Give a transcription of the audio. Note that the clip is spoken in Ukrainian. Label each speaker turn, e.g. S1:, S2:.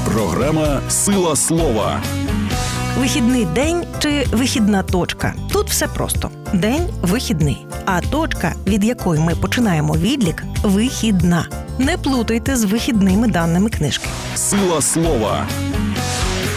S1: Програма «Сила слова».
S2: Вихідний день чи вихідна точка? Тут все просто. День – вихідний, а точка, від якої ми починаємо відлік – вихідна. Не плутайте з вихідними даними книжки.
S1: «Сила слова»